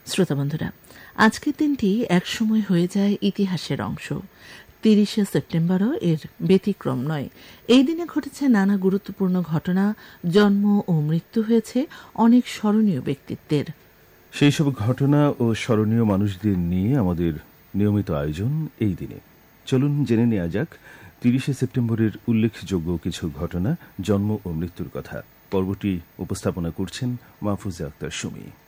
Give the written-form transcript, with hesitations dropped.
শ্রোতা বন্ধুরা, আজকের দিনটি একসময় হয়ে যায় ইতিহাসের অংশ। 30শে সেপ্টেম্বরও এর ব্যতিক্রম নয়। এই দিনে ঘটেছে নানা গুরুত্বপূর্ণ ঘটনা, জন্ম ও মৃত্যু হয়েছে অনেক স্মরণীয় ব্যক্তিত্বের। সেই সব ঘটনা ও স্মরণীয় মানুষদের নিয়ে আমাদের নিয়মিত আয়োজন এই দিনে। চলুন জেনে নেওয়া যাক 30শে সেপ্টেম্বরের উল্লেখযোগ্য কিছু ঘটনা, জন্ম ও মৃত্যুর কথা। পর্বটি উপস্থাপনা করছেন মাহফুজা আক্তার সুমি।